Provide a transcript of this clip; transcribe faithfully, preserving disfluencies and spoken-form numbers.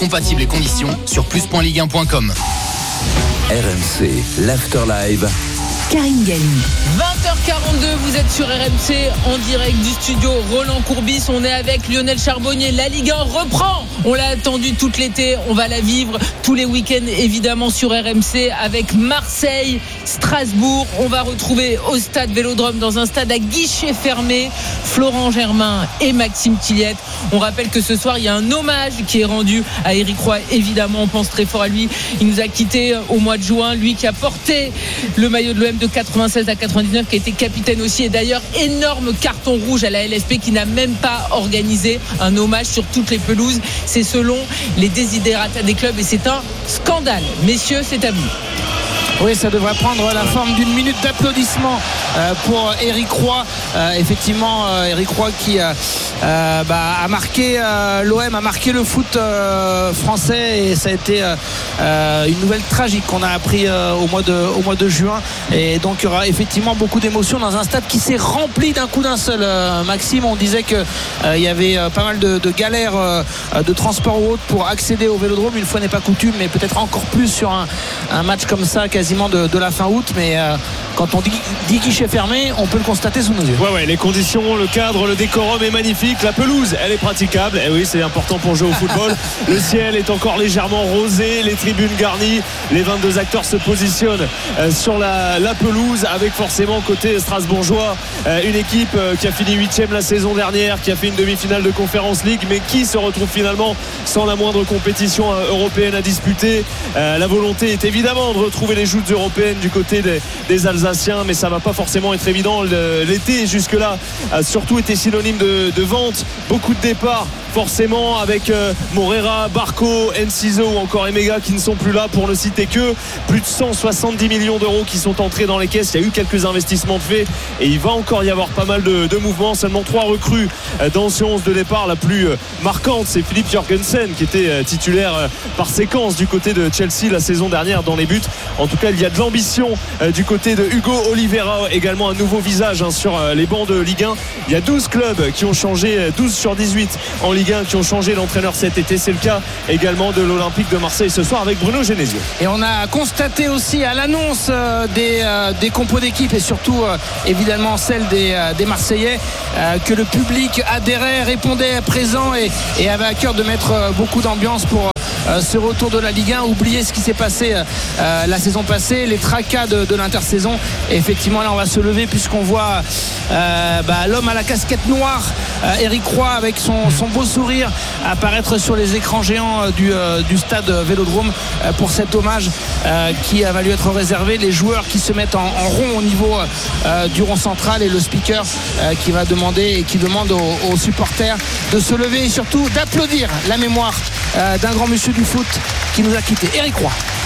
compatibles et conditions sur plus point ligue un point com. R M C, l'Afterlive. Karine Galli. vingt heures quarante-deux, vous êtes sur R M C en direct du studio Roland Courbis. On est avec Lionel Charbonnier. La Ligue un reprend. On l'a attendu tout l'été. On va la vivre tous les week-ends évidemment sur R M C avec Marseille, Strasbourg. On va retrouver au stade Vélodrome, dans un stade à guichet fermé, Florent Germain et Maxime Tilliette. On rappelle que ce soir il y a un hommage qui est rendu à Éric Roy. Évidemment, on pense très fort à lui. Il nous a quittés au mois de juin. Lui qui a porté le maillot de l'O M de quatre-vingt-seize à quatre-vingt-dix-neuf, qui a été capitaine aussi, et d'ailleurs énorme carton rouge à la L S P, qui n'a même pas organisé un hommage sur toutes les pelouses. C'est selon les desiderata des clubs et c'est un scandale. Messieurs, c'est à vous. Oui, ça devrait prendre la forme d'une minute d'applaudissement euh, pour Éric Roy. Euh, effectivement, euh, Éric Roy qui euh, euh, bah, a marqué euh, l'O M, a marqué le foot euh, français, et ça a été euh, euh, une nouvelle tragique qu'on a appris euh, au mois de au mois de juin. Et donc il y aura effectivement beaucoup d'émotions dans un stade qui s'est rempli d'un coup d'un seul. Euh, Maxime, on disait que euh, il y avait euh, pas mal de, de galères euh, de transport ou autre pour accéder au Vélodrome. Une fois n'est pas coutume, mais peut-être encore plus sur un, un match comme ça, quasiment De, de la fin août, mais euh, quand on dit, dit guichet fermé, on peut le constater sous nos yeux. Ouais, ouais, les conditions, le cadre, le décorum est magnifique. La pelouse, elle est praticable. Et oui, c'est important pour jouer au football. Le ciel est encore légèrement rosé, les tribunes garnies. Les vingt-deux acteurs se positionnent euh, sur la, la pelouse, avec forcément côté strasbourgeois euh, une équipe euh, qui a fini huitième la saison dernière, qui a fait une demi-finale de Conference League, mais qui se retrouve finalement sans la moindre compétition euh, européenne à disputer. Euh, la volonté est évidemment de retrouver les joutes européennes du côté des, des Alsaciens, mais ça va pas forcément être évident. L'été jusque-là a surtout été synonyme de, de vente, beaucoup de départs forcément, avec euh, Morera, Barco, Enciso ou encore Emega qui ne sont plus là, pour ne citer que. Plus de cent soixante-dix millions d'euros qui sont entrés dans les caisses. Il y a eu quelques investissements de fait et il va encore y avoir pas mal de, de mouvements. Seulement trois recrues euh, dans ce onze de départ. La plus euh, marquante, c'est Philippe Jorgensen, qui était euh, titulaire euh, par séquence du côté de Chelsea la saison dernière dans les buts. En tout cas, il y a de l'ambition euh, du côté de Hugo Oliveira, également un nouveau visage hein, sur euh, les bancs de Ligue un. Il y a douze clubs qui ont changé, douze sur dix-huit en Ligue un, qui ont changé l'entraîneur cet été. C'est le cas également de l'Olympique de Marseille ce soir avec Bruno Genesio. Et on a constaté aussi à l'annonce euh, des, euh, des compos d'équipe, et surtout euh, évidemment celle des, euh, des Marseillais, euh, que le public adhérait, répondait présent, et, et avait à cœur de mettre euh, beaucoup d'ambiance pour Euh, ce retour de la Ligue un. Oubliez ce qui s'est passé euh, la saison passée, les tracas de, de l'intersaison. Et effectivement, là on va se lever, puisqu'on voit euh, bah, l'homme à la casquette noire, euh, Éric Roy, avec son, son beau sourire, apparaître sur les écrans géants du, euh, du stade Vélodrome euh, pour cet hommage euh, qui va lui être réservé. Les joueurs qui se mettent en, en rond au niveau euh, du rond central, et le speaker euh, qui va demander et qui demande aux, aux supporters de se lever et surtout d'applaudir la mémoire euh, d'un grand monsieur du foot qui nous a quittés, Éric Roy.